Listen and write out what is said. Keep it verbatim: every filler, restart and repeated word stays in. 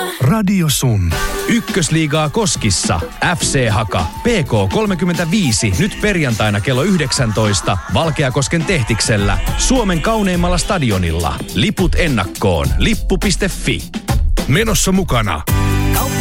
Radio Sun. Ykkösliigaa Koskissa. F C Haka. P K kolmekymmentäviisi. Nyt perjantaina kello yhdeksäntoista. Valkeakosken Tehtiksellä. Suomen kauneimmalla stadionilla. Liput ennakkoon. Lippu piste fi. Menossa mukana